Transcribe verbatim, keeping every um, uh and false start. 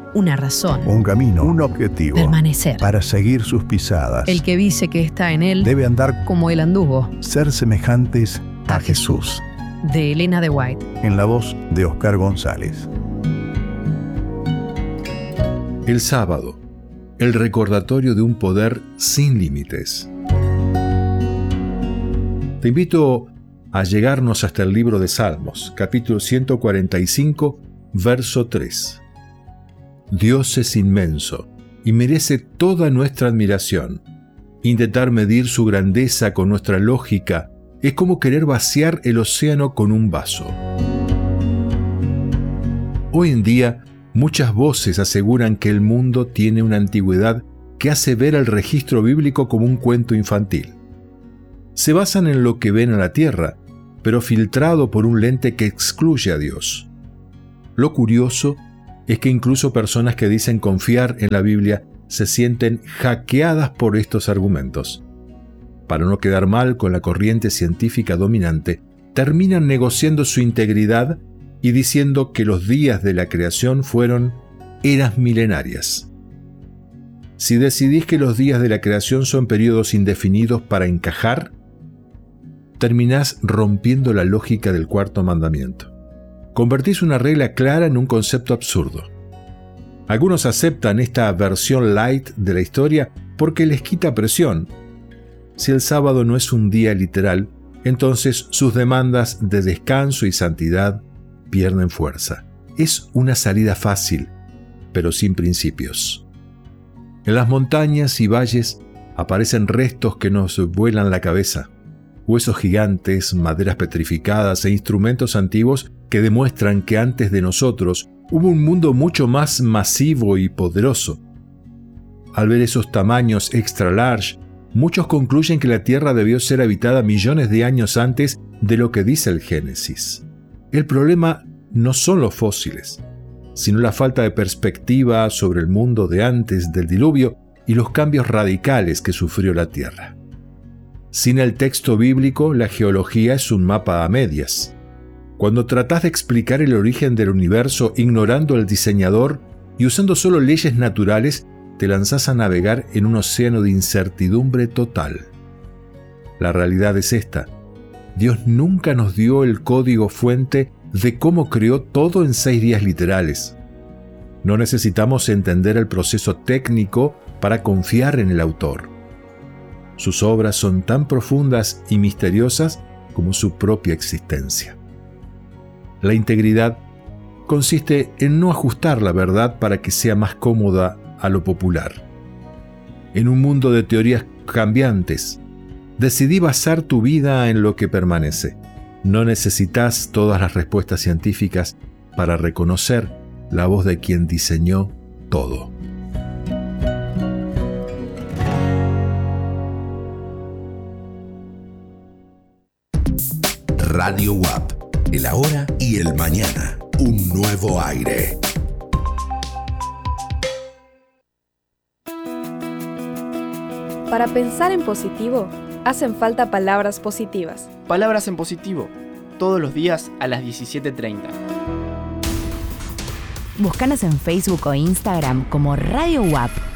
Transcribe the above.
una razón, un camino, un objetivo, permanecer. Para seguir sus pisadas. El que dice que está en él debe andar como él anduvo. Ser semejantes a, a Jesús. De Elena de White. En la voz de Oscar González. El sábado, el recordatorio de un poder sin límites. Te invito a llegarnos hasta el libro de Salmos, capítulo ciento cuarenta y cinco, verso tres. Dios es inmenso y merece toda nuestra admiración. Intentar medir su grandeza con nuestra lógica es como querer vaciar el océano con un vaso. Hoy en día, muchas voces aseguran que el mundo tiene una antigüedad que hace ver el registro bíblico como un cuento infantil. Se basan en lo que ven a la tierra, pero filtrado por un lente que excluye a Dios. Lo curioso es que incluso personas que dicen confiar en la Biblia se sienten hackeadas por estos argumentos. Para no quedar mal con la corriente científica dominante, terminan negociando su integridad y diciendo que los días de la creación fueron eras milenarias. Si decidís que los días de la creación son periodos indefinidos para encajar, terminás rompiendo la lógica del cuarto mandamiento. Convertís una regla clara en un concepto absurdo. Algunos aceptan esta versión light de la historia porque les quita presión. Si el sábado no es un día literal, entonces sus demandas de descanso y santidad pierden fuerza. Es una salida fácil, pero sin principios. En las montañas y valles aparecen restos que nos vuelan la cabeza. Huesos gigantes, maderas petrificadas e instrumentos antiguos que demuestran que antes de nosotros hubo un mundo mucho más masivo y poderoso. Al ver esos tamaños extra large, muchos concluyen que la Tierra debió ser habitada millones de años antes de lo que dice el Génesis. El problema no son los fósiles, sino la falta de perspectiva sobre el mundo de antes del diluvio y los cambios radicales que sufrió la Tierra. Sin el texto bíblico, la geología es un mapa a medias. Cuando tratás de explicar el origen del universo ignorando al diseñador y usando solo leyes naturales, te lanzás a navegar en un océano de incertidumbre total. La realidad es esta: Dios nunca nos dio el código fuente de cómo creó todo en seis días literales. No necesitamos entender el proceso técnico para confiar en el autor. Sus obras son tan profundas y misteriosas como su propia existencia. La integridad consiste en no ajustar la verdad para que sea más cómoda a lo popular. En un mundo de teorías cambiantes, decidí basar tu vida en lo que permanece. No necesitas todas las respuestas científicas para reconocer la voz de quien diseñó todo. Radio U A P, el ahora y el mañana, un nuevo aire. Para pensar en positivo, hacen falta palabras positivas. Palabras en positivo, todos los días a las diecisiete treinta. Búscanos en Facebook o Instagram como Radio U A P.